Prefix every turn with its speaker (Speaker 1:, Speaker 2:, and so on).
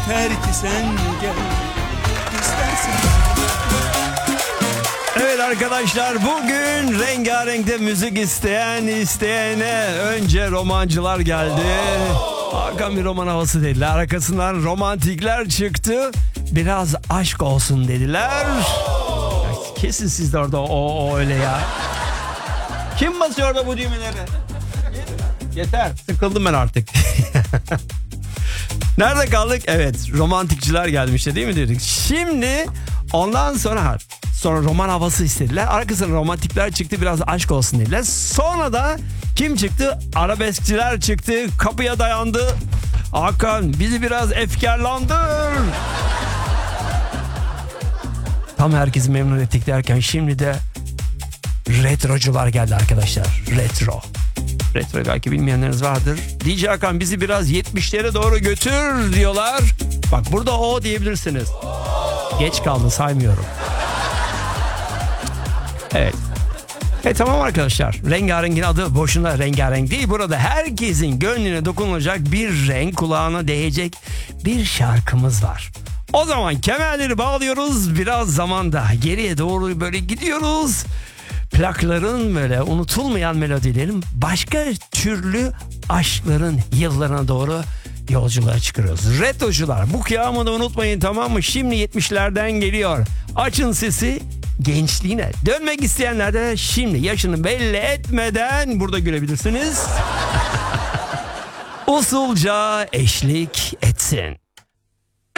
Speaker 1: yeter ki sen gel. İstersen.
Speaker 2: Evet arkadaşlar, bugün rengarenkte müzik isteyene önce romancılar geldi. Hakan bir roman havası dediler. Arkasından romantikler çıktı. Biraz aşk olsun dediler. Kesin siz de orada o öyle ya. Kim basıyor orada bu düğmeleri? Yeter. Sıkıldım ben artık. Nerede kaldık? Evet, romantikçiler gelmişti değil mi dedik. Şimdi ondan sonra roman havası istediler. Arkasından romantikler çıktı, biraz aşk olsun dediler. Sonra da kim çıktı? Arabeskçiler çıktı. Kapıya dayandı. Hakan bizi biraz efkarlandır. Tam herkesi memnun ettik derken şimdi de retrocular geldi arkadaşlar. Retro belki bilmeyenleriniz vardır. DJ Hakan bizi biraz 70'lere doğru götür diyorlar. Bak burada o diyebilirsiniz. Geç kaldı, saymıyorum. Evet. Tamam arkadaşlar. Rengarengin adı boşuna rengarenk değil. Burada herkesin gönlüne dokunulacak bir renk, kulağına değecek bir şarkımız var. O zaman kemerleri bağlıyoruz. Biraz zamanda geriye doğru böyle gidiyoruz. Plakların böyle unutulmayan melodilerin başka türlü aşkların yıllarına doğru yolculuğa çıkıyoruz. Retrocular, bu kıyamı da unutmayın, tamam mı? Şimdi 70'lerden geliyor. Açın sesi, gençliğine dönmek isteyenler de şimdi yaşını belli etmeden burada görebilirsiniz. Usulca eşlik etsin.